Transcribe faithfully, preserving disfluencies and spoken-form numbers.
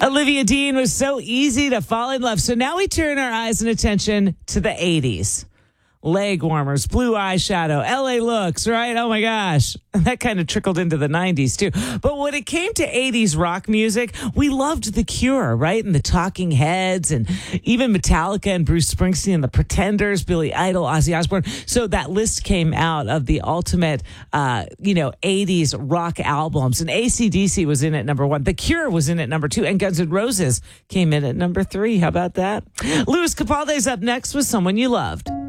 Olivia Dean was so easy to fall in love. So now we turn our eyes and attention to the eighties. Leg warmers, blue eyeshadow, L A looks, right? Oh my gosh. That kind of trickled into the nineties too. But when it came to eighties rock music, we loved The Cure, right? And the Talking Heads and even Metallica and Bruce Springsteen and the Pretenders, Billy Idol, Ozzy Osbourne. So that list came out of the ultimate, uh, you know, eighties rock albums. And A C D C was in at number one. The Cure was in at number two. And Guns N' Roses came in at number three. How about that? Louis Capaldi's up next with Someone You Loved.